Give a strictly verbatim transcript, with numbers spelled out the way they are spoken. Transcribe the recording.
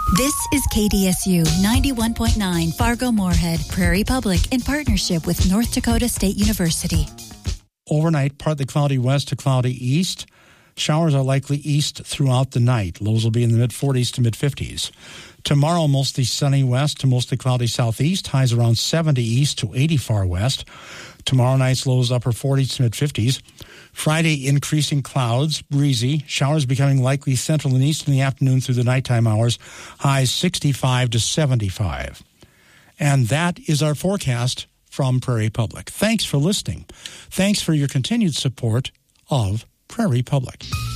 This is K D S U ninety-one point nine Fargo-Moorhead, Prairie Public, in partnership with North Dakota State University. Overnight, partly cloudy west to cloudy east. Showers are likely east throughout the night. Lows will be in the mid-forties to mid-fifties. Tomorrow, mostly sunny west to mostly cloudy southeast. Highs around seventy east to eighty far west. Tomorrow night's lows upper forties to mid-fifties. Friday, increasing clouds, breezy. Showers becoming likely central and east in the afternoon through the nighttime hours. Highs sixty-five to seventy-five. And that is our forecast from Prairie Public. Thanks for listening. Thanks for your continued support of Prairie Public.